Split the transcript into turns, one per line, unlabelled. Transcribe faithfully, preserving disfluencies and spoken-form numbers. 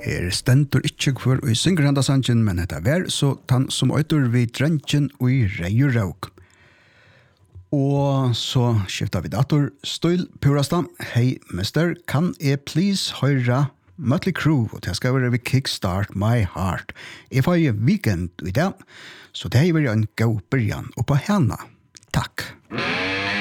er stendur ikkje kvar og synger handa sangen, men hetta vær så tann som øytur vi drentjen og i reiurauk. Og så skiftar vi dator. Støyl Purastam. Hei, mister, kan jeg please høyra Mötley Crüe, og det skal være vi Kickstart My Heart. Jeg får jo weekend i dag, så det er jo en god början, og på henne. Takk.